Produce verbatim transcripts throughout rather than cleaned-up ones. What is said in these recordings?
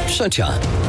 Trzecia.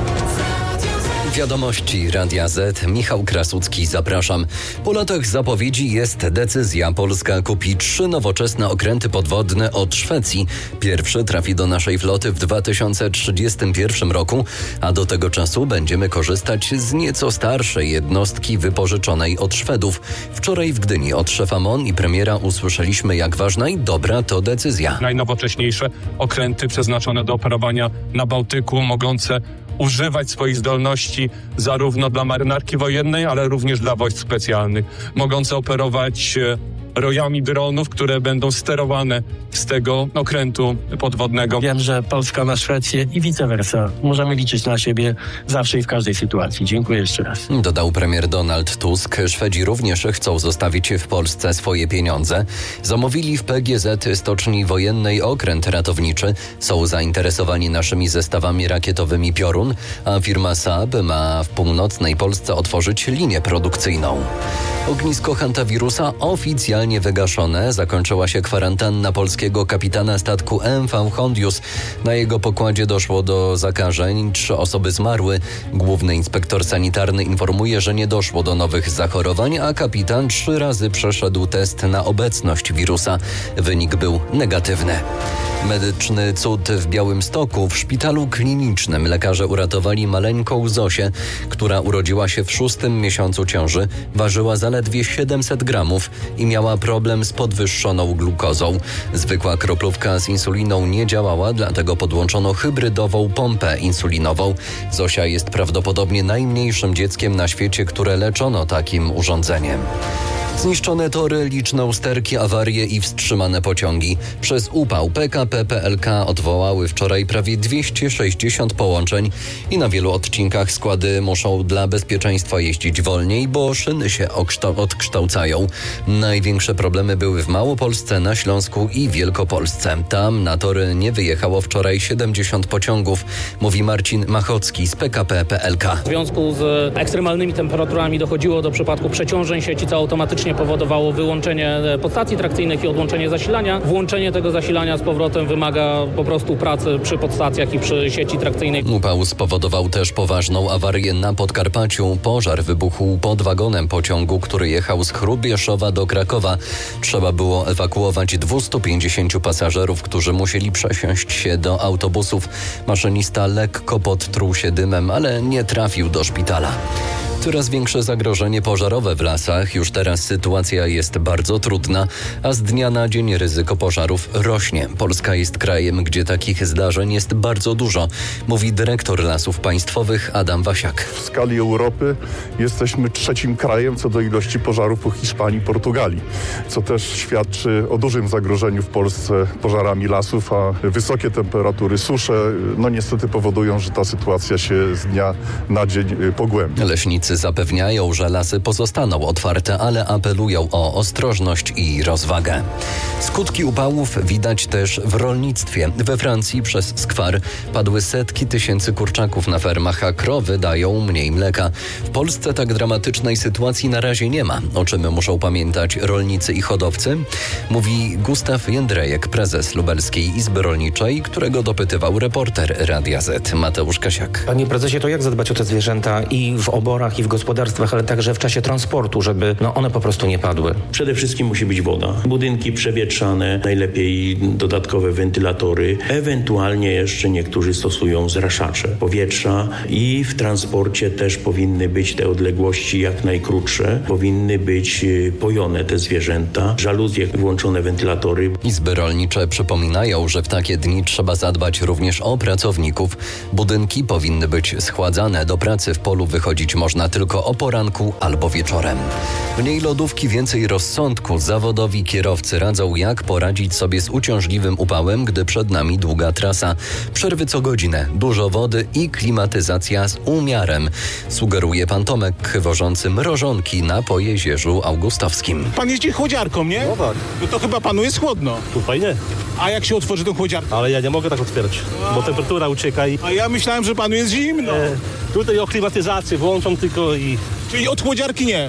Wiadomości Radia Z. Michał Krasucki, zapraszam. Po latach zapowiedzi jest decyzja. Polska kupi trzy nowoczesne okręty podwodne od Szwecji. Pierwszy trafi do naszej floty w dwa tysiące trzydziestym pierwszym roku, a do tego czasu będziemy korzystać z nieco starszej jednostki wypożyczonej od Szwedów. Wczoraj w Gdyni od szefa M O N i premiera usłyszeliśmy, jak ważna i dobra to decyzja. Najnowocześniejsze okręty przeznaczone do operowania na Bałtyku, mogące używać swoich zdolności zarówno dla marynarki wojennej, ale również dla wojsk specjalnych. Mogące operować rojami dronów, które będą sterowane z tego okrętu podwodnego. Wiem, że Polska ma Szwecję i vice versa. Możemy liczyć na siebie zawsze i w każdej sytuacji. Dziękuję jeszcze raz. Dodał premier Donald Tusk. Szwedzi również chcą zostawić w Polsce swoje pieniądze. Zamówili w P G Z Stoczni Wojennej okręt ratowniczy. Są zainteresowani naszymi zestawami rakietowymi Piorun, a firma Saab ma w północnej Polsce otworzyć linię produkcyjną. Ognisko hantawirusa oficjalnie wygaszone. Zakończyła się kwarantanna polskiego kapitana statku M V Hondius. Na jego pokładzie doszło do zakażeń. Trzy osoby zmarły. Główny inspektor sanitarny informuje, że nie doszło do nowych zachorowań, a kapitan trzy razy przeszedł test na obecność wirusa. Wynik był negatywny. Medyczny cud w Białymstoku. W szpitalu klinicznym lekarze uratowali maleńką Zosię, która urodziła się w szóstym miesiącu ciąży. Ważyła zaledwie siedemset gramów i miała problem z podwyższoną glukozą. Zwykła kroplówka z insuliną nie działała, dlatego podłączono hybrydową pompę insulinową. Zosia jest prawdopodobnie najmniejszym dzieckiem na świecie, które leczono takim urządzeniem. Zniszczone tory, liczne usterki, awarie i wstrzymane pociągi. Przez upał P K P P L K odwołały wczoraj prawie dwieście sześćdziesiąt połączeń i na wielu odcinkach składy muszą dla bezpieczeństwa jeździć wolniej, bo szyny się okształ- odkształcają. Największe problemy były w Małopolsce, na Śląsku i Wielkopolsce. Tam na tory nie wyjechało wczoraj siedemdziesiąt pociągów, mówi Marcin Machocki z P K P P L K. W związku z ekstremalnymi temperaturami dochodziło do przypadku przeciążeń sieci, co automatycznie powodowało wyłączenie podstacji trakcyjnych i odłączenie zasilania. Włączenie tego zasilania z powrotem wymaga po prostu pracy przy podstacjach i przy sieci trakcyjnej. Upał spowodował też poważną awarię na Podkarpaciu. Pożar wybuchł pod wagonem pociągu, który jechał z Hrubieszowa do Krakowa. Trzeba było ewakuować dwieście pięćdziesięciu pasażerów, którzy musieli przesiąść się do autobusów. Maszynista lekko podtruł się dymem, ale nie trafił do szpitala. Coraz większe zagrożenie pożarowe w lasach. Już teraz sytuacja jest bardzo trudna, a z dnia na dzień ryzyko pożarów rośnie. Polska jest krajem, gdzie takich zdarzeń jest bardzo dużo, mówi dyrektor Lasów Państwowych Adam Wasiak. W skali Europy jesteśmy trzecim krajem co do ilości pożarów po Hiszpanii, Portugalii, co też świadczy o dużym zagrożeniu w Polsce pożarami lasów, a wysokie temperatury, susze, no niestety powodują, że ta sytuacja się z dnia na dzień pogłębia. Leśnicy zapewniają, że lasy pozostaną otwarte, ale apelują o ostrożność i rozwagę. Skutki upałów widać też w rolnictwie. We Francji przez skwar padły setki tysięcy kurczaków na fermach, a krowy dają mniej mleka. W Polsce tak dramatycznej sytuacji na razie nie ma, o czym muszą pamiętać rolnicy i hodowcy, mówi Gustaw Jędrejek, prezes Lubelskiej Izby Rolniczej, którego dopytywał reporter Radia Z Mateusz Kasiak. Panie prezesie, to jak zadbać o te zwierzęta i w oborach, i w gospodarstwach, ale także w czasie transportu, żeby no, one po prostu nie padły? Przede wszystkim musi być woda. Budynki przewietrzane, najlepiej dodatkowe wentylatory, ewentualnie jeszcze niektórzy stosują zraszacze powietrza i w transporcie też powinny być te odległości jak najkrótsze, powinny być pojone te zwierzęta, żaluzje, włączone wentylatory. Izby rolnicze przypominają, że w takie dni trzeba zadbać również o pracowników. Budynki powinny być schładzane. Do pracy w polu wychodzić można tylko o poranku albo wieczorem. Mniej lodówki, więcej rozsądku. Zawodowi kierowcy radzą, jak poradzić sobie z uciążliwym upałem, gdy przed nami długa trasa. Przerwy co godzinę, dużo wody i klimatyzacja z umiarem, sugeruje pan Tomek, wożący mrożonki na Pojezierzu Augustowskim. Pan jeździ chłodziarką, nie? No tak. No to chyba panu jest chłodno. Tu fajnie. A jak się otworzy tą chłodziarkę? Ale ja nie mogę tak otwierać, A. bo temperatura ucieka i... A ja myślałem, że panu jest zimno. E, tutaj o klimatyzację włączam tylko i... Czyli od chłodziarki nie?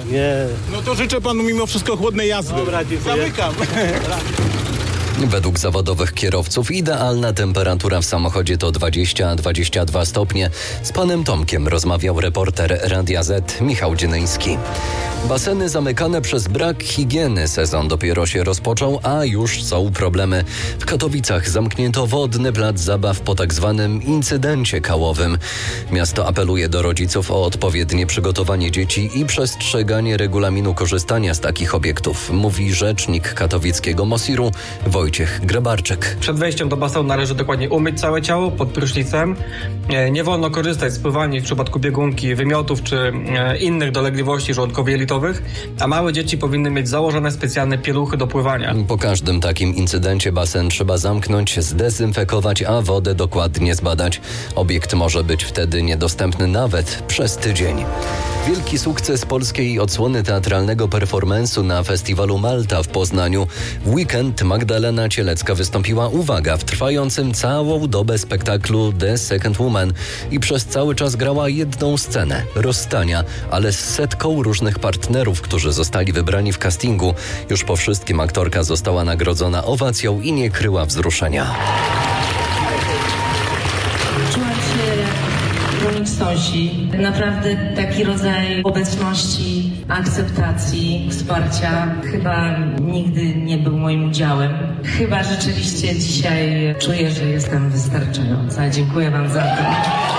Nie. Nie. No to życzę panu mimo wszystko chłodnej jazdy. Dobra, dziękuję. Zamykam. Według zawodowych kierowców idealna temperatura w samochodzie to dwadzieścia do dwudziestu dwóch stopni. Z panem Tomkiem rozmawiał reporter Radia Z Michał Dzienyński. Baseny zamykane przez brak higieny. Sezon dopiero się rozpoczął, a już są problemy. W Katowicach zamknięto wodny plac zabaw po tak zwanym incydencie kałowym. Miasto apeluje do rodziców o odpowiednie przygotowanie dzieci i przestrzeganie regulaminu korzystania z takich obiektów, mówi rzecznik katowickiego Mosiru Wojciech Grabarczyk. Przed wejściem do basenu należy dokładnie umyć całe ciało pod prysznicem. Nie wolno korzystać z pływalni w przypadku biegunki, wymiotów czy innych dolegliwości żołądkowo-jelitowych, a małe dzieci powinny mieć założone specjalne pieluchy do pływania. Po każdym takim incydencie basen trzeba zamknąć, zdezynfekować, a wodę dokładnie zbadać. Obiekt może być wtedy niedostępny nawet przez tydzień. Wielki sukces polskiej odsłony teatralnego performance'u na festiwalu Malta w Poznaniu. W weekend Magdalena Cielecka wystąpiła, uwaga, w trwającym całą dobę spektaklu The Second Woman i przez cały czas grała jedną scenę rozstania, ale z setką różnych partnerów, którzy zostali wybrani w castingu. Już po wszystkim aktorka została nagrodzona owacją i nie kryła wzruszenia. Czułam się jak Ronik Sąsi. Naprawdę taki rodzaj obecności, akceptacji, wsparcia chyba nigdy nie był moim udziałem. Chyba rzeczywiście dzisiaj czuję, że jestem wystarczająca. Dziękuję wam za to.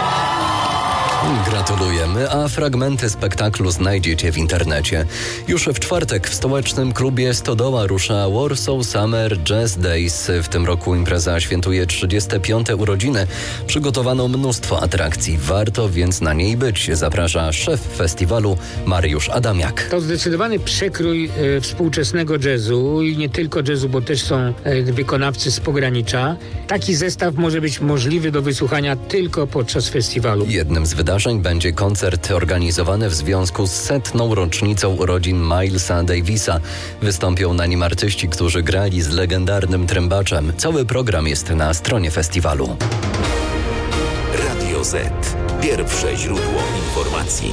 Gratulujemy, a fragmenty spektaklu znajdziecie w internecie. Już w czwartek w stołecznym klubie Stodoła rusza Warsaw Summer Jazz Days. W tym roku impreza świętuje trzydzieste piąte urodziny. Przygotowano mnóstwo atrakcji. Warto więc na niej być, zaprasza szef festiwalu Mariusz Adamiak. To zdecydowany przekrój e, współczesnego jazzu i nie tylko jazzu, bo też są e, wykonawcy z pogranicza. Taki zestaw może być możliwy do wysłuchania tylko podczas festiwalu. Jednym z wydarzeń będzie koncert organizowany w związku z setną rocznicą urodzin Milesa Davisa. Wystąpią na nim artyści, którzy grali z legendarnym trębaczem. Cały program jest na stronie festiwalu. Radio Z. Pierwsze źródło informacji.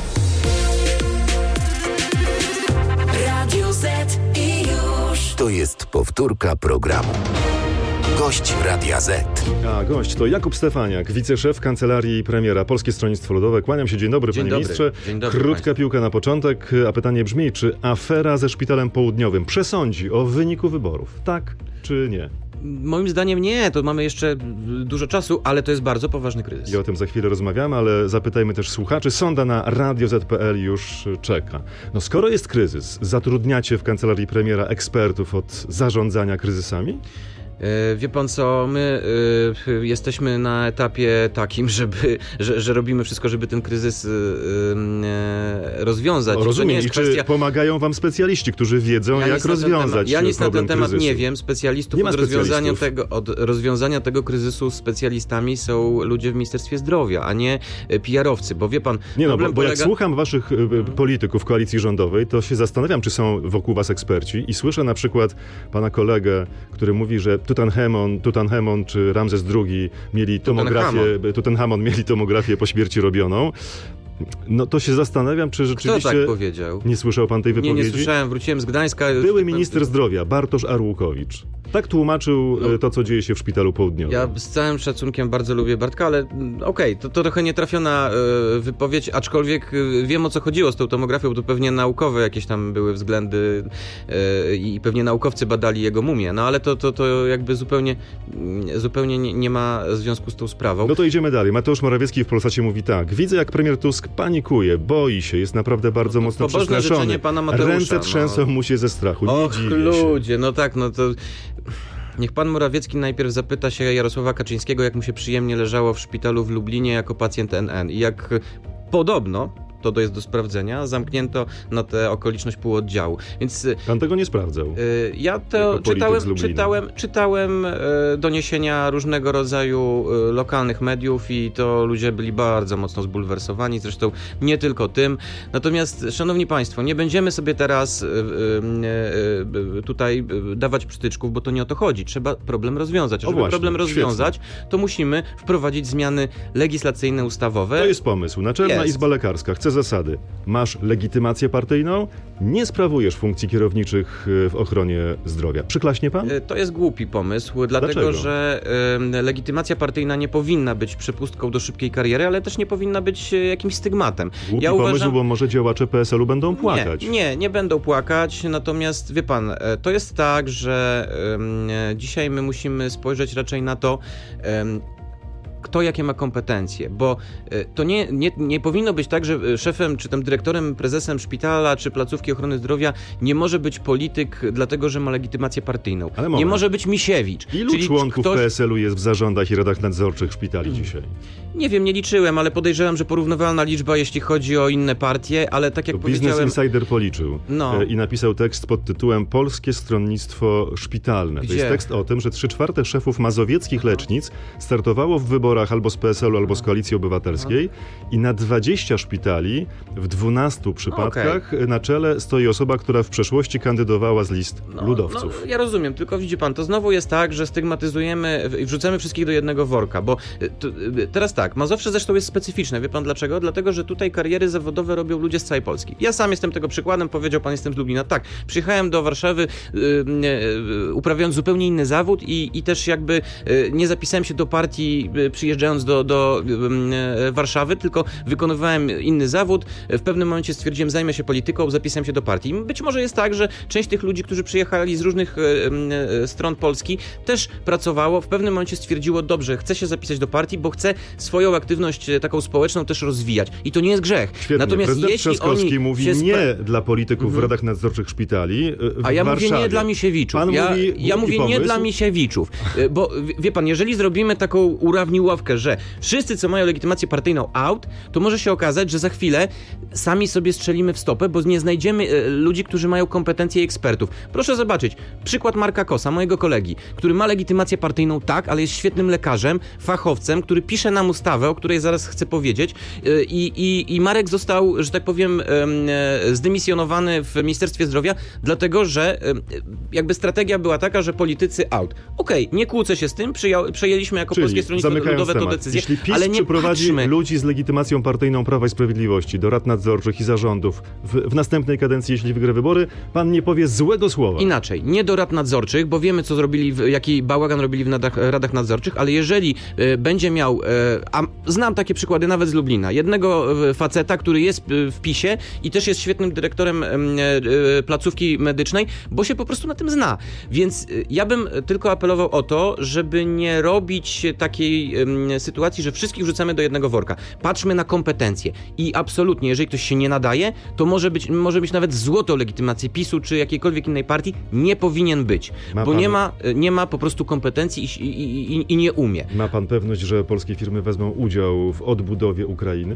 Radio Z i już. To jest powtórka programu. Gość Radia Z. A gość to Jakub Stefaniak, wiceszef Kancelarii Premiera Polskie Stronnictwo Ludowe. Kłaniam się, dzień dobry, dzień panie dobry. ministrze. Dzień dobry, Krótka państwu. piłka na początek, a pytanie brzmi, czy afera ze Szpitalem Południowym przesądzi o wyniku wyborów? Tak czy nie? Moim zdaniem nie, to mamy jeszcze dużo czasu, ale to jest bardzo poważny kryzys. I o tym za chwilę rozmawiamy, ale zapytajmy też słuchaczy. Sonda na radio zet kropka pe el już czeka. No skoro jest kryzys, zatrudniacie w Kancelarii Premiera ekspertów od zarządzania kryzysami? Wie pan co, my y, jesteśmy na etapie takim, żeby, że, że robimy wszystko, żeby ten kryzys y, y, rozwiązać. O, rozumiem. I, I kwestia... czy pomagają wam specjaliści, którzy wiedzą, ja jak rozwiązać temat, Ja nic na ten temat kryzysu. nie wiem. Specjalistów nie ma od, rozwiązania specjalistów. tego, od rozwiązania tego kryzysu specjalistami są ludzie w Ministerstwie Zdrowia, a nie P R owcy, bo wie pan... Nie no, bo, bo polega... jak słucham waszych y, polityków koalicji rządowej, to się zastanawiam, czy są wokół was eksperci i słyszę na przykład pana kolegę, który mówi, że Tutanchamon, Tutanchamon czy Ramzes drugi mieli tomografię, Tutanchamon mieli tomografię po śmierci robioną. No to się zastanawiam, czy rzeczywiście... Kto tak powiedział? Nie słyszał pan tej wypowiedzi? Nie, nie słyszałem. Wróciłem z Gdańska. Były minister zdrowia, Bartosz Arłukowicz. Tak tłumaczył no, to, co dzieje się w Szpitalu Południowym. Ja z całym szacunkiem bardzo lubię Bartka, ale okej, okay, to, to trochę nietrafiona y, wypowiedź, aczkolwiek y, wiem, o co chodziło z tą tomografią, bo to pewnie naukowe jakieś tam były względy y, i pewnie naukowcy badali jego mumię, no ale to, to, to jakby zupełnie, y, zupełnie nie, nie ma związku z tą sprawą. No to idziemy dalej. Mateusz Morawiecki w Polsacie mówi tak. Widzę, jak premier Tusk panikuje, boi się, jest naprawdę bardzo no mocno przestraszony. Pana Mateusza, Ręce trzęsą no. mu się ze strachu. Nie Och, dziwię ludzie, się. no tak, no to... Niech pan Morawiecki najpierw zapyta się Jarosława Kaczyńskiego, jak mu się przyjemnie leżało w szpitalu w Lublinie jako pacjent N N i jak podobno, to jest do sprawdzenia, zamknięto na tę okoliczność pół oddziału. Więc pan tego nie sprawdzał. Y, ja to czytałem, czytałem, czytałem y, doniesienia różnego rodzaju y, lokalnych mediów i to ludzie byli bardzo mocno zbulwersowani, zresztą nie tylko tym. Natomiast, szanowni państwo, nie będziemy sobie teraz y, y, y, tutaj dawać przytyczków, bo to nie o to chodzi. Trzeba problem rozwiązać. A żeby właśnie, problem rozwiązać, świetnie. to musimy wprowadzić zmiany legislacyjne, ustawowe. To jest pomysł. Naczelna jest. Izba Lekarska chce proste zasady. Masz legitymację partyjną, nie sprawujesz funkcji kierowniczych w ochronie zdrowia. Przyklaśnie pan? To jest głupi pomysł, dlatego Dlaczego? że y, legitymacja partyjna nie powinna być przepustką do szybkiej kariery, ale też nie powinna być jakimś stygmatem. Głupi ja pomysł, uważam... bo może działacze P S L u będą płakać. Nie, nie, nie będą płakać, natomiast wie pan, to jest tak, że y, dzisiaj my musimy spojrzeć raczej na to, y, kto jakie ma kompetencje, bo to nie, nie, nie powinno być tak, że szefem, czy tam dyrektorem, prezesem szpitala, czy placówki ochrony zdrowia nie może być polityk, dlatego że ma legitymację partyjną. Ale nie może być Misiewicz. Ilu czyli członków ktoś... P S L u jest w zarządach i radach nadzorczych szpitali dzisiaj? Nie wiem, nie liczyłem, ale podejrzewam, że porównywalna liczba, jeśli chodzi o inne partie, ale tak jak to powiedziałem... Business Insider policzył no. i napisał tekst pod tytułem Polskie Stronnictwo Szpitalne. Gdzie? To jest tekst o tym, że trzy czwarte szefów mazowieckich lecznic startowało w wyborach albo z P S L u, albo z Koalicji Obywatelskiej i na dwadzieścia szpitali w dwunastu przypadkach okay. na czele stoi osoba, która w przeszłości kandydowała z list no, ludowców. No, ja rozumiem, tylko widzi pan, to znowu jest tak, że stygmatyzujemy i wrzucamy wszystkich do jednego worka, bo to, teraz tak, Mazowsze zresztą jest specyficzne, wie pan dlaczego? Dlatego, że tutaj kariery zawodowe robią ludzie z całej Polski. Ja sam jestem tego przykładem, powiedział pan, jestem z Lublina. Tak, przyjechałem do Warszawy yy, yy, uprawiając zupełnie inny zawód i, i też jakby yy, nie zapisałem się do partii yy, przyjeżdżając do, do yy, Warszawy, tylko wykonywałem inny zawód. W pewnym momencie stwierdziłem, zajmę się polityką, zapisałem się do partii. Być może jest tak, że część tych ludzi, którzy przyjechali z różnych yy, yy, stron Polski, też pracowało, w pewnym momencie stwierdziło, dobrze, chcę się zapisać do partii, bo chcę swoją aktywność taką społeczną też rozwijać. I to nie jest grzech. Świetnie. Natomiast Prezydent jeśli Trzaskowski oni mówi się nie spra- dla polityków mhm. w radach nadzorczych szpitali w A ja Warszawie. mówię nie dla Misiewiczów. Pan ja, mówi ja mówię pomysł. nie dla Misiewiczów. Bo wie pan, jeżeli zrobimy taką urawniłowkę, że wszyscy, co mają legitymację partyjną out, to może się okazać, że za chwilę sami sobie strzelimy w stopę, bo nie znajdziemy ludzi, którzy mają kompetencje i ekspertów. Proszę zobaczyć, przykład Marka Kosa, mojego kolegi, który ma legitymację partyjną, tak, ale jest świetnym lekarzem, fachowcem, który pisze nam ustawę, o której zaraz chcę powiedzieć i, i, i Marek został, że tak powiem, zdymisjonowany w Ministerstwie Zdrowia, dlatego, że jakby strategia była taka, że politycy out. Okej, okay, nie kłócę się z tym, przyja- przejęliśmy jako Czyli, Polskie Stronnictwo Ludowe tę decyzję, jeśli PiS ale nie przyprowadzi patrzmy. ludzi z legitymacją partyjną Prawa i Sprawiedliwości do rad nadzorczych i zarządów w, w następnej kadencji, jeśli wygra wybory, pan nie powie złego słowa. Inaczej, nie do rad nadzorczych, bo wiemy, co zrobili, w, jaki bałagan robili w nadach, radach nadzorczych, ale jeżeli e, będzie miał, e, a znam takie przykłady nawet z Lublina, jednego e, faceta, który jest w PiSie i też jest świetnym dyrektorem e, e, placówki medycznej, bo się po prostu na tym zna. Więc e, ja bym tylko apelował o to, żeby nie robić takiej e, sytuacji, że wszystkich wrzucamy do jednego worka. Patrzmy na kompetencje i absolutnie, jeżeli ktoś się nie nadaje, to może być, może być nawet złotą legitymację PiSu czy jakiejkolwiek innej partii, nie powinien być, ma bo pan... nie ma, nie ma po prostu kompetencji i, i, i, i nie umie. Ma pan pewność, że polskie firmy wezmą udział w odbudowie Ukrainy?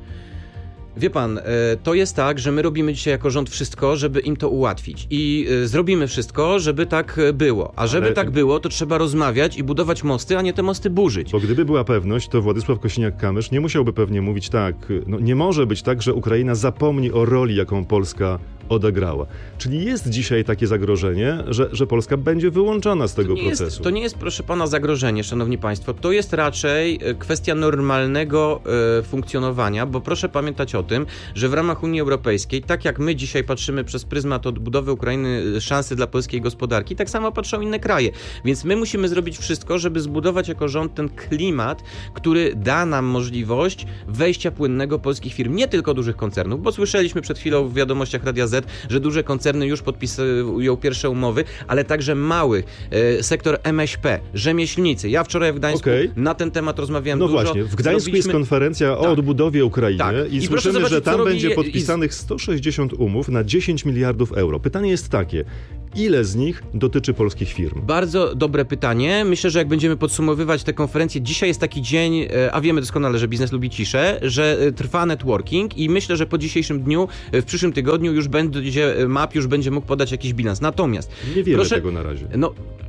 Wie pan, to jest tak, że my robimy dzisiaj jako rząd wszystko, żeby im to ułatwić i zrobimy wszystko, żeby tak było. A żeby Ale... tak było, to trzeba rozmawiać i budować mosty, a nie te mosty burzyć. Bo gdyby była pewność, to Władysław Kosiniak-Kamysz nie musiałby pewnie mówić tak, no nie może być tak, że Ukraina zapomni o roli, jaką Polska odegrała. Czyli jest dzisiaj takie zagrożenie, że, że Polska będzie wyłączona z tego to procesu. Jest, to nie jest, proszę pana, zagrożenie, szanowni państwo. To jest raczej kwestia normalnego e, funkcjonowania, bo proszę pamiętać o tym, że w ramach Unii Europejskiej, tak jak my dzisiaj patrzymy przez pryzmat odbudowy Ukrainy, szansy dla polskiej gospodarki, tak samo patrzą inne kraje. Więc my musimy zrobić wszystko, żeby zbudować jako rząd ten klimat, który da nam możliwość wejścia płynnego polskich firm, nie tylko dużych koncernów, bo słyszeliśmy przed chwilą w wiadomościach Radia Z, że duże koncerny już podpisują pierwsze umowy, ale także mały e, sektor M S P, rzemieślnicy. Ja wczoraj w Gdańsku okay. na ten temat rozmawiałem no dużo. No właśnie, w Gdańsku Zrobiliśmy... jest konferencja tak. o odbudowie Ukrainy tak. i, I słyszymy, zobaczyć, że tam będzie robi... podpisanych sto sześćdziesiąt umów na dziesięć miliardów euro. Pytanie jest takie, ile z nich dotyczy polskich firm? Bardzo dobre pytanie. Myślę, że jak będziemy podsumowywać tę konferencję, dzisiaj jest taki dzień, a wiemy doskonale, że biznes lubi ciszę, że trwa networking i myślę, że po dzisiejszym dniu, w przyszłym tygodniu już będzie map, już będzie mógł podać jakiś bilans. Natomiast... Nie wiemy proszę, tego na razie. No,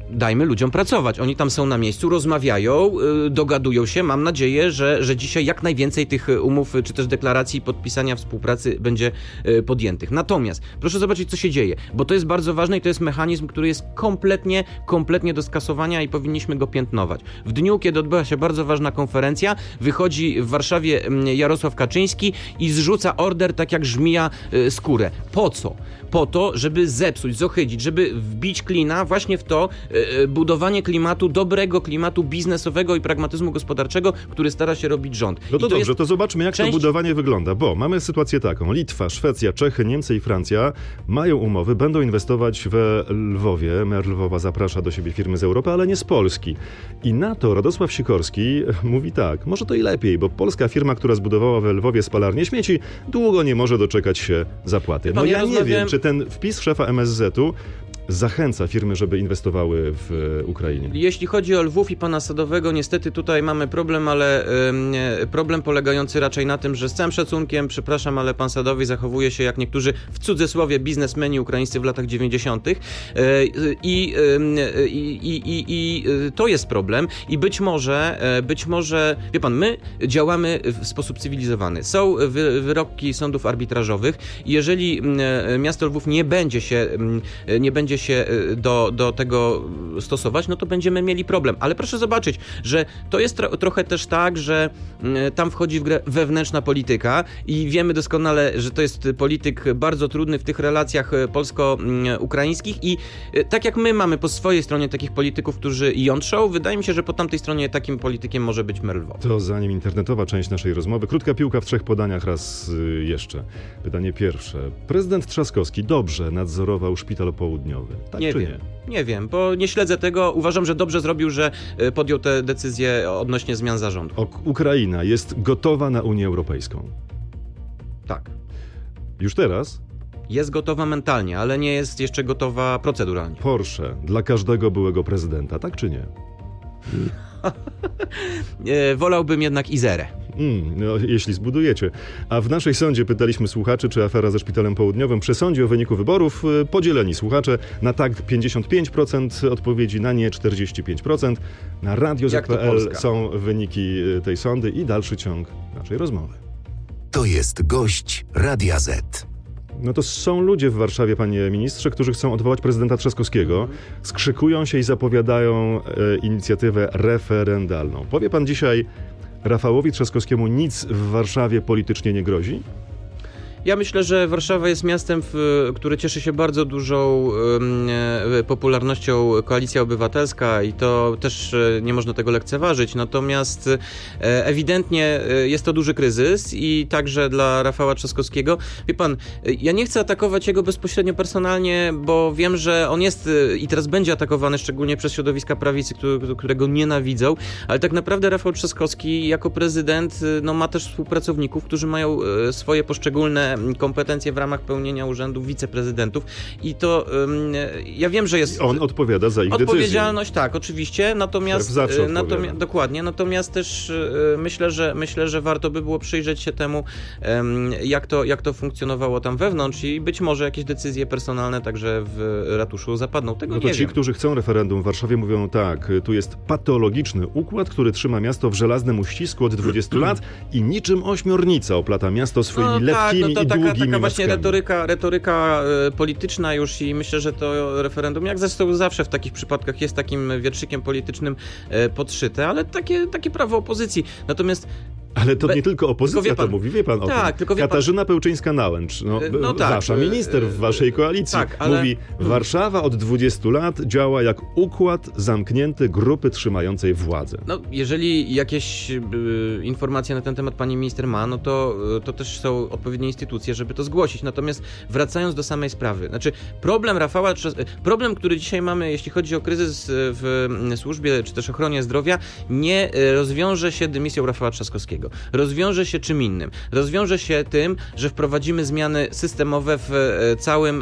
dajmy ludziom pracować. Oni tam są na miejscu, rozmawiają, dogadują się. Mam nadzieję, że, że dzisiaj jak najwięcej tych umów, czy też deklaracji podpisania współpracy będzie podjętych. Natomiast proszę zobaczyć, co się dzieje, bo to jest bardzo ważne i to jest mechanizm, który jest kompletnie, kompletnie do skasowania i powinniśmy go piętnować. W dniu, kiedy odbyła się bardzo ważna konferencja, wychodzi w Warszawie Jarosław Kaczyński i zrzuca order tak jak żmija skórę. Po co? Po to, żeby zepsuć, zohydzić, żeby wbić klina właśnie w to e, budowanie klimatu, dobrego klimatu biznesowego i pragmatyzmu gospodarczego, który stara się robić rząd. No to, to dobrze, to zobaczmy, jak część... to budowanie wygląda, bo mamy sytuację taką. Litwa, Szwecja, Czechy, Niemcy i Francja mają umowy, będą inwestować we Lwowie. Mer Lwowa zaprasza do siebie firmy z Europy, ale nie z Polski. I na to Radosław Sikorski mówi tak, może to i lepiej, bo polska firma, która zbudowała we Lwowie spalarnię śmieci, długo nie może doczekać się zapłaty. No ja nie wiem, czy ten wpis szefa M S Z-u zachęca firmy, żeby inwestowały w Ukrainie. Jeśli chodzi o Lwów i pana Sadowego, niestety tutaj mamy problem, ale y, problem polegający raczej na tym, że z całym szacunkiem, przepraszam, ale pan Sadowy zachowuje się jak niektórzy w cudzysłowie biznesmeni ukraińscy w latach dziewięćdziesiątych. Y, i, y, i, i, i to jest problem i być może, być może, wie pan, my działamy w sposób cywilizowany. Są wy, wyroki sądów arbitrażowych i jeżeli miasto Lwów nie będzie się, nie będzie się do, do tego stosować, no to będziemy mieli problem. Ale proszę zobaczyć, że to jest tro, trochę też tak, że tam wchodzi w grę wewnętrzna polityka i wiemy doskonale, że to jest polityk bardzo trudny w tych relacjach polsko-ukraińskich i tak jak my mamy po swojej stronie takich polityków, którzy jątrzą, wydaje mi się, że po tamtej stronie takim politykiem może być mer Lwowa. To zanim internetowa część naszej rozmowy, krótka piłka w trzech podaniach raz jeszcze. Pytanie pierwsze. Prezydent Trzaskowski dobrze nadzorował szpital południowy. Tak nie czy wiem. nie? Nie wiem, bo nie śledzę tego. Uważam, że dobrze zrobił, że podjął te decyzje odnośnie zmian zarządu. O, Ukraina jest gotowa na Unię Europejską. Tak. Już teraz? Jest gotowa mentalnie, ale nie jest jeszcze gotowa proceduralnie. Porsche dla każdego byłego prezydenta, tak czy nie? Wolałbym jednak Izerę. Mm, no, jeśli zbudujecie. A w naszej sądzie pytaliśmy słuchaczy, czy afera ze Szpitalem Południowym przesądzi o wyniku wyborów. Podzieleni słuchacze. Na tak pięćdziesiąt pięć procent odpowiedzi, na nie czterdzieści pięć procent. Na radio zet pe el są wyniki tej sądy i dalszy ciąg naszej rozmowy. To jest gość Radia Z. No to są ludzie w Warszawie, panie ministrze, którzy chcą odwołać prezydenta Trzaskowskiego. Skrzykują się i zapowiadają e, inicjatywę referendalną. Powie pan dzisiaj, Rafałowi Trzaskowskiemu nic w Warszawie politycznie nie grozi? Ja myślę, że Warszawa jest miastem, w, które cieszy się bardzo dużą e, popularnością Koalicja Obywatelska i to też e, nie można tego lekceważyć. Natomiast e, ewidentnie e, jest to duży kryzys i także dla Rafała Trzaskowskiego. Wie pan, e, ja nie chcę atakować jego bezpośrednio personalnie, bo wiem, że on jest e, i teraz będzie atakowany szczególnie przez środowiska prawicy, które, którego nienawidzą, ale tak naprawdę Rafał Trzaskowski jako prezydent e, no, ma też współpracowników, którzy mają e, swoje poszczególne kompetencje w ramach pełnienia urzędu wiceprezydentów i to um, ja wiem, że jest... On odpowiada za ich odpowiedzialność, decyzję. Tak, oczywiście, natomiast... Zawsze natomiast dokładnie, natomiast też y, myślę, że myślę, że warto by było przyjrzeć się temu, um, jak, to, jak to funkcjonowało tam wewnątrz i być może jakieś decyzje personalne także w ratuszu zapadną. Tego no to nie ci, wiem. którzy chcą referendum w Warszawie mówią tak, tu jest patologiczny układ, który trzyma miasto w żelaznym uścisku od dwudziestu lat i niczym ośmiornica oplata miasto swoimi no, lekkimi tak, no to i taka, długimi taka właśnie maskami. retoryka, retoryka y, polityczna już i myślę, że to referendum, jak zresztą zawsze w takich przypadkach jest takim wierszykiem politycznym y, podszyte, ale takie, takie prawo opozycji. Natomiast ale to Be... nie tylko opozycja pan, to mówi, wie pan o tak, tym. tylko wie Katarzyna pan... Pełczyńska-Nałęcz, no, no tak, wasza minister w waszej koalicji, tak, ale... mówi, Warszawa od dwudziestu lat działa jak układ zamknięty grupy trzymającej władzę. No, jeżeli jakieś y, informacje na ten temat pani minister ma, no to, to też są odpowiednie instytucje, żeby to zgłosić. Natomiast wracając do samej sprawy, znaczy problem Rafała, problem, który dzisiaj mamy, jeśli chodzi o kryzys w służbie, czy też ochronie zdrowia, nie rozwiąże się dymisją Rafała Trzaskowskiego. Rozwiąże się czym innym. Rozwiąże się tym, że wprowadzimy zmiany systemowe w całym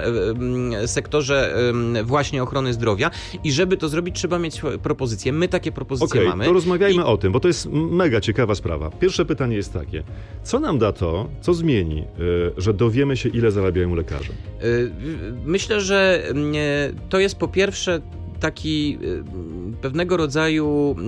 sektorze właśnie ochrony zdrowia i żeby to zrobić, trzeba mieć propozycje. My takie propozycje okay, mamy. To rozmawiajmy I... o tym, bo to jest mega ciekawa sprawa. Pierwsze pytanie jest takie. Co nam da to, co zmieni, że dowiemy się, ile zarabiają lekarze? Myślę, że to jest po pierwsze taki pewnego rodzaju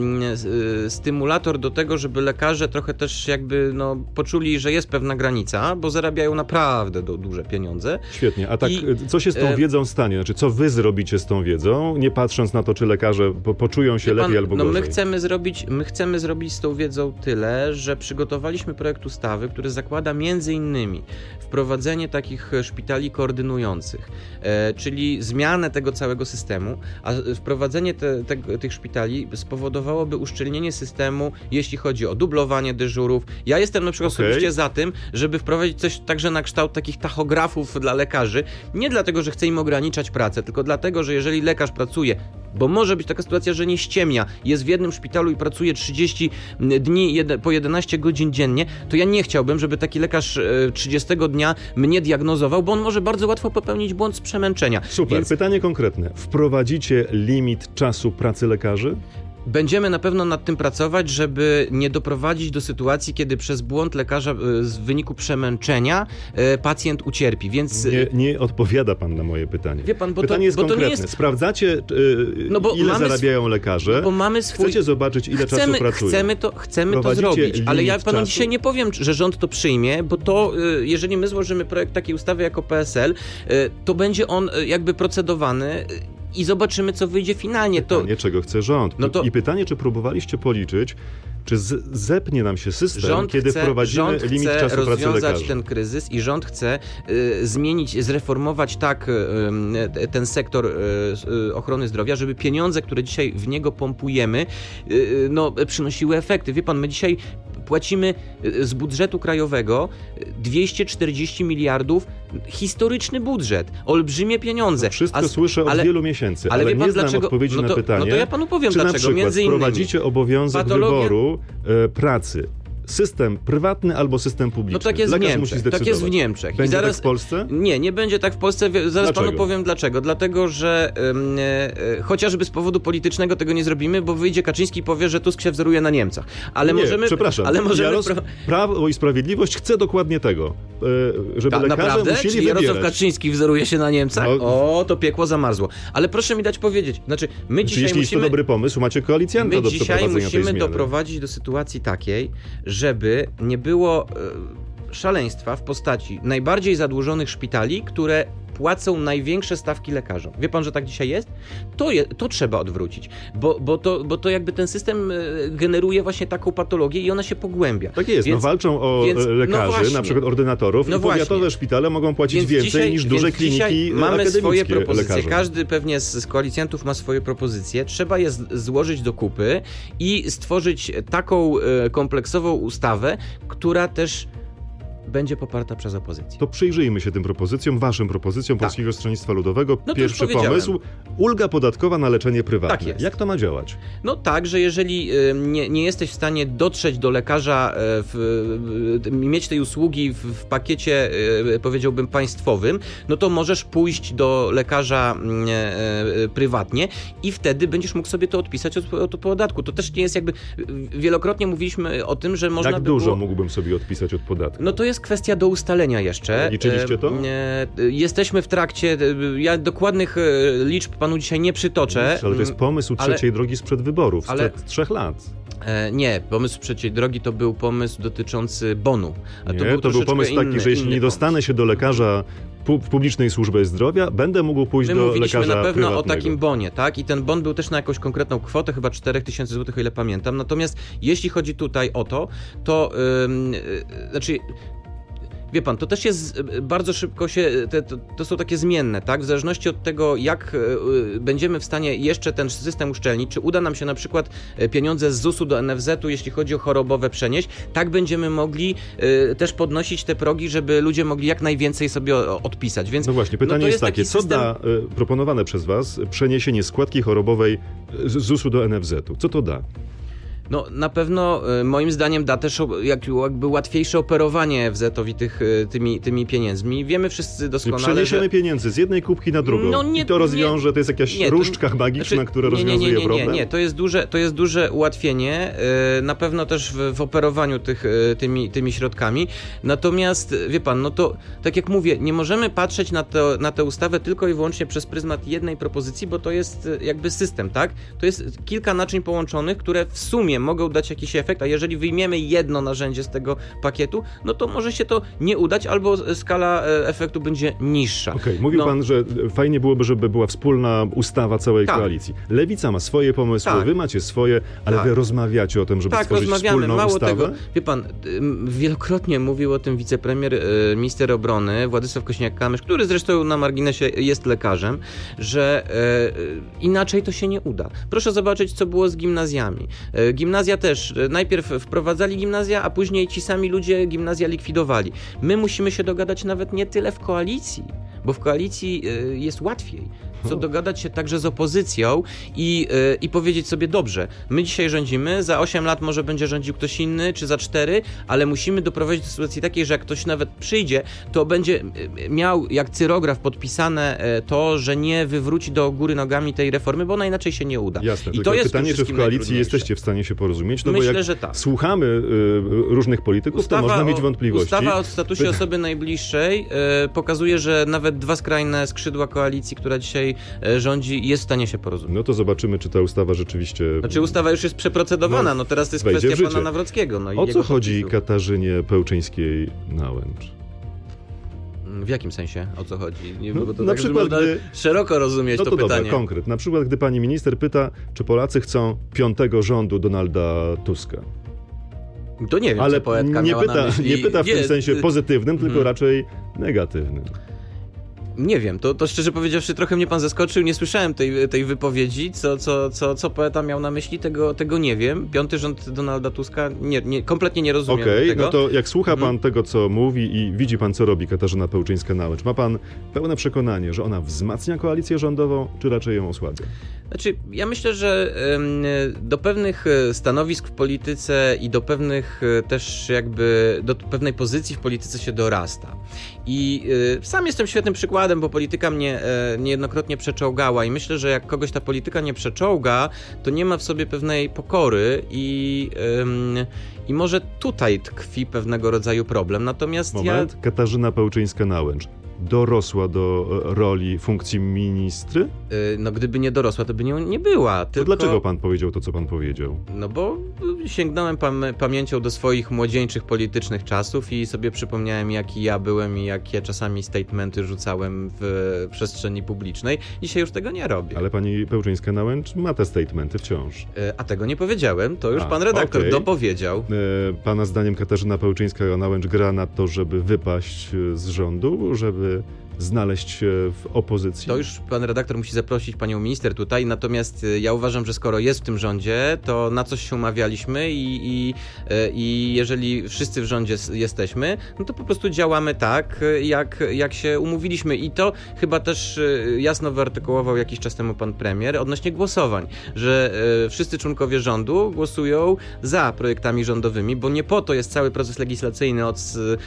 stymulator do tego, żeby lekarze trochę też jakby no, poczuli, że jest pewna granica, bo zarabiają naprawdę do, duże pieniądze. Świetnie. A tak I, co się z tą e... wiedzą stanie? Znaczy, co wy zrobicie z tą wiedzą, nie patrząc na to, czy lekarze po, poczują się Wie lepiej pan, albo no gorzej? My chcemy, zrobić, my chcemy zrobić z tą wiedzą tyle, że przygotowaliśmy projekt ustawy, który zakłada między innymi wprowadzenie takich szpitali koordynujących, e, czyli zmianę tego całego systemu, a wprowadzenie te, te, tych szpitali spowodowałoby uszczelnienie systemu, jeśli chodzi o dublowanie dyżurów. Ja jestem na przykład okay. osobiście za tym, żeby wprowadzić coś także na kształt takich tachografów dla lekarzy, nie dlatego, że chce im ograniczać pracę, tylko dlatego, że jeżeli lekarz pracuje, bo może być taka sytuacja, że nie ściemnia, jest w jednym szpitalu i pracuje trzydzieści dni po jedenaście godzin dziennie, to ja nie chciałbym, żeby taki lekarz trzydziestego dnia mnie diagnozował, bo on może bardzo łatwo popełnić błąd z przemęczenia. Super, Więc... pytanie konkretne. Wprowadzicie limit czasu pracy lekarzy? Będziemy na pewno nad tym pracować, żeby nie doprowadzić do sytuacji, kiedy przez błąd lekarza w wyniku przemęczenia pacjent ucierpi, więc... Nie, nie odpowiada pan na moje pytanie. Wie pan, bo pytanie to, jest bo konkretne. To nie jest... Sprawdzacie, yy, no bo ile zarabiają sw... lekarze, no bo mamy swój... chcecie zobaczyć, ile chcemy, czasu pracują. Chcemy to, chcemy to zrobić, ale ja panu czasu. dzisiaj nie powiem, że rząd to przyjmie, bo to, jeżeli my złożymy projekt takiej ustawy jako P S L, to będzie on jakby procedowany i zobaczymy, co wyjdzie finalnie. To... Pytanie, czego chce rząd. No to... I pytanie, czy próbowaliście policzyć, czy z- zepnie nam się system, rząd kiedy chce, wprowadzimy rząd limit chce czasu pracy lekarzy? rozwiązać ten kryzys i rząd chce y, zmienić, zreformować tak y, ten sektor y, ochrony zdrowia, żeby pieniądze, które dzisiaj w niego pompujemy, y, no, przynosiły efekty. Wie pan, my dzisiaj płacimy z budżetu krajowego dwieście czterdzieści miliardów, historyczny budżet, olbrzymie pieniądze. No wszystko A, słyszę od ale, wielu miesięcy, ale, ale nie pan, znam dlaczego? odpowiedzi no to, na pytanie, no to ja panu powiem czy dlaczego. na przykład Między innymi wprowadzicie obowiązek patologia... wyboru e, pracy. System prywatny albo system publiczny. No tak jest Lekarz w Niemczech. musi zdecydować. Tak jest w Niemczech. Będzie I zaraz, tak w Polsce? Nie, nie będzie tak w Polsce. Zaraz dlaczego? panu powiem dlaczego. Dlatego, że e, e, chociażby z powodu politycznego tego nie zrobimy, bo wyjdzie Kaczyński i powie, że Tusk się wzoruje na Niemcach. Ale nie, możemy... przepraszam. Ale możemy Jaros... Prawo i Sprawiedliwość chce dokładnie tego, e, żeby Ta, lekarze naprawdę? musieli Czyli wybierać. Jarosław Kaczyński wzoruje się na Niemcach? No. O, to piekło zamarzło. Ale proszę mi dać powiedzieć. Znaczy, my dzisiaj jeśli musimy... jest to dobry pomysł, macie koalicjanta My do dzisiaj przeprowadzenia tej musimy zmiany. doprowadzić do sytuacji takiej, żeby nie było szaleństwa w postaci najbardziej zadłużonych szpitali, które płacą największe stawki lekarzom. Wie pan, że tak dzisiaj jest? To, je, to trzeba odwrócić, bo, bo, to, bo to jakby ten system generuje właśnie taką patologię i ona się pogłębia. Tak jest, więc, no walczą o więc, lekarzy, no na przykład ordynatorów, no i powiatowe właśnie. Szpitale mogą płacić więc więcej dzisiaj, niż duże kliniki mamy swoje propozycje. lekarzom. Każdy pewnie z, z koalicjantów ma swoje propozycje. Trzeba je z, złożyć do kupy i stworzyć taką e, kompleksową ustawę, która też będzie poparta przez opozycję. To przyjrzyjmy się tym propozycjom, waszym propozycjom tak. Polskiego Stronnictwa Ludowego. No Pierwszy pomysł, ulga podatkowa na leczenie prywatne. Tak jest. Jak to ma działać? No tak, że jeżeli y, nie, nie jesteś w stanie dotrzeć do lekarza, y, w, y, mieć tej usługi w, w pakiecie, y, powiedziałbym, państwowym, no to możesz pójść do lekarza y, y, prywatnie i wtedy będziesz mógł sobie to odpisać od, od podatku. To też nie jest jakby... Wielokrotnie mówiliśmy o tym, że można Jak by dużo było... mógłbym sobie odpisać od podatku? No to jest kwestia do ustalenia jeszcze. Liczyliście to? Jesteśmy w trakcie, ja dokładnych liczb panu dzisiaj nie przytoczę. Ale to jest pomysł trzeciej ale, drogi sprzed wyborów, sprzed ale, trzech lat. Nie, pomysł trzeciej drogi to był pomysł dotyczący bonu. A nie, to był, to był pomysł inny, taki, że jeśli nie dostanę pomysł. się do lekarza w publicznej służbie zdrowia, będę mógł pójść My do lekarza prywatnego. My mówiliśmy na pewno prywatnego. o takim bonie, tak? I ten bon był też na jakąś konkretną kwotę, chyba cztery tysiące złotych, o ile pamiętam. Natomiast jeśli chodzi tutaj o to, to yy, znaczy... Wie pan, to też jest bardzo szybko się, te, to, to są takie zmienne, tak? W zależności od tego, jak y, będziemy w stanie jeszcze ten system uszczelnić, czy uda nam się na przykład pieniądze z zusu do en ef zetu, jeśli chodzi o chorobowe, przenieść, tak będziemy mogli y, też podnosić te progi, żeby ludzie mogli jak najwięcej sobie odpisać. Więc, no właśnie, pytanie no jest, jest takie, co system... da y, proponowane przez was przeniesienie składki chorobowej z zusu do en ef zetu? Co to da? No na pewno y, moim zdaniem da też o, jak, jakby łatwiejsze operowanie F Z-owi tych, y, tymi, tymi pieniędzmi. Wiemy wszyscy doskonale, Czyli przeniesiemy że... pieniędzy z jednej kubki na drugą no nie, i to rozwiąże, nie, to jest jakaś nie, różdżka magiczna, znaczy, która nie, nie, rozwiązuje nie, nie, problem? Nie, nie, nie, to jest duże, to jest duże ułatwienie, y, na pewno też w, w operowaniu tych, y, tymi, tymi środkami. Natomiast, wie pan, no to tak jak mówię, nie możemy patrzeć na, to, na tę ustawę tylko i wyłącznie przez pryzmat jednej propozycji, bo to jest y, jakby system, tak? To jest kilka naczyń połączonych, które w sumie mogą dać jakiś efekt, a jeżeli wyjmiemy jedno narzędzie z tego pakietu, no to może się to nie udać, albo skala efektu będzie niższa. Okej, okay, mówił no. pan, że fajnie byłoby, żeby była wspólna ustawa całej tak. koalicji. Lewica ma swoje pomysły, tak. wy macie swoje, ale tak. wy rozmawiacie o tym, żeby tak, stworzyć wspólną mało ustawę? Tego, wie pan, wielokrotnie mówił o tym wicepremier, minister obrony Władysław Kosiniak-Kamysz, który zresztą na marginesie jest lekarzem, że e, inaczej to się nie uda. Proszę zobaczyć, co było z gimnazjami. E, gimnazja też, e, najpierw wprowadzali gimnazja, a później ci sami ludzie gimnazja likwidowali. My musimy się dogadać nawet nie tyle w koalicji, bo w koalicji e, jest łatwiej. Co dogadać się także z opozycją i, yy, i powiedzieć sobie, dobrze, my dzisiaj rządzimy, za osiem lat może będzie rządził ktoś inny, czy za cztery, ale musimy doprowadzić do sytuacji takiej, że jak ktoś nawet przyjdzie, to będzie miał jak cyrograf podpisane to, że nie wywróci do góry nogami tej reformy, bo ona inaczej się nie uda. Jasne, I to jest pytanie, czy w koalicji jesteście w stanie się porozumieć? No Myślę, bo jak że tak. słuchamy y, różnych polityków, ustawa to można mieć wątpliwości. Ustawa o statusie Py... osoby najbliższej y, pokazuje, że nawet dwa skrajne skrzydła koalicji, która dzisiaj rządzi, jest w stanie się porozumieć. No to zobaczymy, czy ta ustawa rzeczywiście... Znaczy ustawa już jest przeprocedowana, no, no teraz to jest kwestia pana Nawrockiego. No o i co chodzi podpisu. Katarzynie Pełczyńskiej-Nałęcz? W jakim sensie? O co chodzi? Nie, no, bo to na tak, przykład, gdy... szeroko rozumieć no to, to dobra, pytanie. Konkret. Na przykład, gdy pani minister pyta, czy Polacy chcą piątego rządu Donalda Tuska. To nie wiem, ale co poetka nie miała pyta, na myśli. nie pyta w nie, tym sensie pozytywnym, hmm. tylko raczej negatywnym. Nie wiem, to, to szczerze powiedziawszy trochę mnie pan zaskoczył, nie słyszałem tej, tej wypowiedzi, co, co, co, co poeta miał na myśli, tego, tego nie wiem. Piąty rząd Donalda Tuska, nie, nie, kompletnie nie rozumiem Okej, tego. no to jak słucha pan mhm. tego, co mówi i widzi pan, co robi Katarzyna Pełczyńska-Nałęcz, ma pan pełne przekonanie, że ona wzmacnia koalicję rządową, czy raczej ją osłabia? Znaczy, ja myślę, że ym, do pewnych stanowisk w polityce i do pewnych też jakby, do pewnej pozycji w polityce się dorasta. I y, sam jestem świetnym przykładem, bo polityka mnie y, niejednokrotnie przeczołgała i myślę, że jak kogoś ta polityka nie przeczołga, to nie ma w sobie pewnej pokory i, y, i może tutaj tkwi pewnego rodzaju problem. Natomiast Moment, ja... Katarzyna Pełczyńska-Nałęcz dorosła do roli, funkcji ministry? Yy, no gdyby nie dorosła, to by nią nie była. To tylko... dlaczego pan powiedział to, co pan powiedział? No bo sięgnąłem pam- pamięcią do swoich młodzieńczych politycznych czasów i sobie przypomniałem, jaki ja byłem i jakie czasami statementy rzucałem w przestrzeni publicznej. Dzisiaj już tego nie robię. Ale pani Pełczyńska-Nałęcz ma te statementy wciąż. Yy, a tego nie powiedziałem, to już a, pan redaktor okay. dopowiedział. Yy, pana zdaniem Katarzyna Pełczyńska-Nałęcz gra na to, żeby wypaść z rządu, żeby znaleźć się w opozycji? To już pan redaktor musi zaprosić panią minister tutaj, natomiast ja uważam, że skoro jest w tym rządzie, to na coś się umawialiśmy i, i, i jeżeli wszyscy w rządzie jesteśmy, no to po prostu działamy tak, jak, jak się umówiliśmy i to chyba też jasno wyartykułował jakiś czas temu pan premier odnośnie głosowań, że wszyscy członkowie rządu głosują za projektami rządowymi, bo nie po to jest cały proces legislacyjny od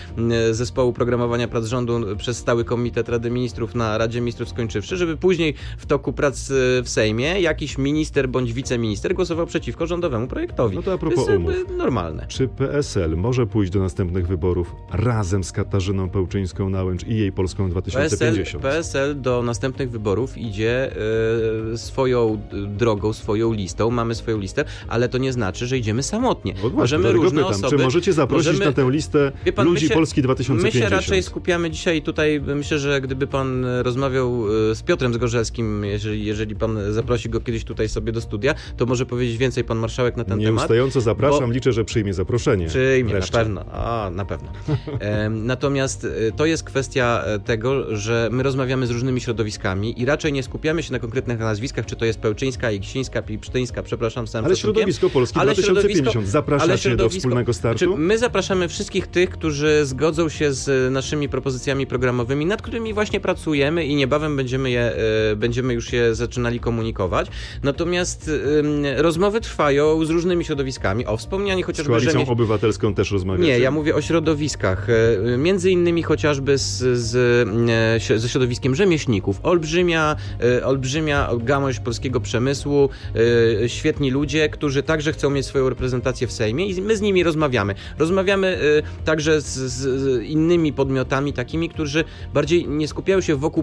zespołu programowania prac rządu przez stały komitet Rady Ministrów na Radzie Ministrów skończywszy, żeby później w toku prac w Sejmie jakiś minister bądź wiceminister głosował przeciwko rządowemu projektowi. No to a propos to jest umów. normalne. Czy P S L może pójść do następnych wyborów razem z Katarzyną Pełczyńską-Nałęcz i jej Polską dwa tysiące pięćdziesiąt? P S L do następnych wyborów idzie y, swoją drogą, swoją listą. Mamy swoją listę, ale to nie znaczy, że idziemy samotnie. No możemy różne pytam, osoby... Czy możecie zaprosić możemy, na tę listę pan, ludzi się, Polski dwa tysiące pięćdziesiąt? My się raczej skupiamy dzisiaj tutaj, myślę, że gdyby pan rozmawiał z Piotrem Zgorzelskim, jeżeli, jeżeli pan zaprosi go kiedyś tutaj sobie do studia, to może powiedzieć więcej pan marszałek na ten temat. Nieustająco zapraszam, bo... liczę, że przyjmie zaproszenie. Przyjmie, wreszcie. na pewno. A, na pewno. E, natomiast to jest kwestia tego, że my rozmawiamy z różnymi środowiskami i raczej nie skupiamy się na konkretnych nazwiskach, czy to jest Pełczyńska, Iksińska, Psztyńska, przepraszam, sam Ale środowisko Polski dwa tysiące pięćdziesiąt zapraszacie do wspólnego startu? Znaczy, my zapraszamy wszystkich tych, którzy zgodzą się z naszymi propozycjami programowymi, nad którymi którymi właśnie pracujemy i niebawem będziemy je, będziemy już je zaczynali komunikować. Natomiast rozmowy trwają z różnymi środowiskami. O, wspomnianie chociażby... Z Koalicją rzemieśl... Obywatelską też rozmawiacie? Nie, ja mówię o środowiskach. Między innymi chociażby z, z, ze środowiskiem rzemieślników. Olbrzymia, olbrzymia gałąź polskiego przemysłu, świetni ludzie, którzy także chcą mieć swoją reprezentację w Sejmie i my z nimi rozmawiamy. Rozmawiamy także z, z innymi podmiotami takimi, którzy bardziej nie skupiają się wokół